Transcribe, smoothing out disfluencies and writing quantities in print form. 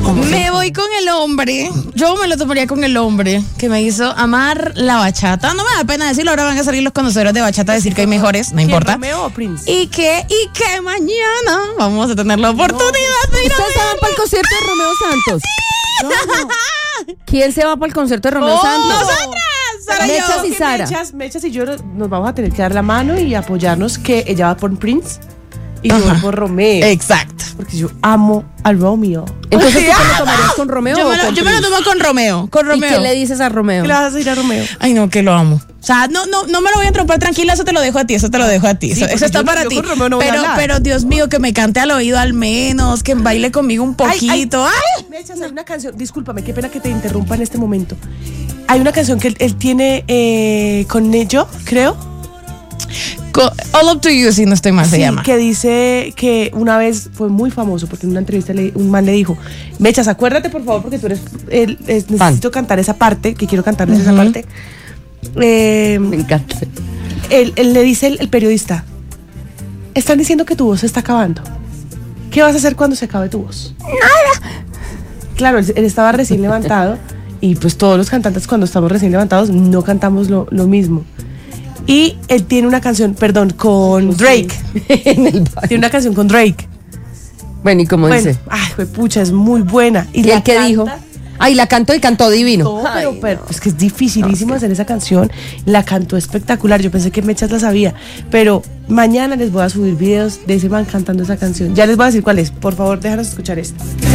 Me voy con el hombre. Yo me lo tomaría con el hombre que me hizo amar la bachata. No me da pena decirlo, ahora van a salir los conocedores de bachata a decir que hay mejores, no importa. ¿Romeo o Prince? Y que mañana vamos a tener la oportunidad de ir a ¿Ustedes se van para el concierto de Romeo Santos? No. ¿Quién se va para el concierto de Romeo Santos? ¡Nosotras! Sara y yo. Mechas y Sara. Mechas y yo nos vamos a tener que dar la mano y apoyarnos, que ella va por Prince y yo voy por Romeo. Exacto. Porque yo amo al Romeo. Entonces, ¿tú te lo tomarías con Romeo o con Yo me lo tomo con Romeo. ¿Y qué le dices a Romeo? ¿Qué le vas a decir a Romeo? Ay, no, que lo amo. O sea, no me lo voy a entrompar, tranquila, eso te lo dejo a ti. Sí, eso está para ti. Pero Dios mío, que me cante al oído al menos, que baile conmigo un poquito. ¡Ay! Mechas, hay una canción, discúlpame, qué pena que te interrumpa en este momento. Hay una canción que él tiene con Neyo, creo. All Up to You, si no estoy mal, se llama. Que dice que una vez fue muy famoso porque en una entrevista un man le dijo: Mechas, acuérdate por favor, porque tú eres necesito cantar esa parte, que quiero cantarles esa parte. Me encanta. Él le dice el periodista: están diciendo que tu voz se está acabando. ¿Qué vas a hacer cuando se acabe tu voz? Nada. Claro, él estaba recién levantado y pues todos los cantantes cuando estamos recién levantados no cantamos lo mismo. Y él tiene una canción, con Drake. Tiene una canción con Drake. Bueno, ¿y cómo dice? Ay, pucha, es muy buena. ¿Y él qué dijo? Ay, la cantó y cantó divino. No, pero es que es dificilísimo hacer esa canción. La cantó espectacular. Yo pensé que Mechas la sabía. Pero mañana les voy a subir videos de ese man cantando esa canción. Ya les voy a decir cuál es. Por favor, déjanos escuchar esta.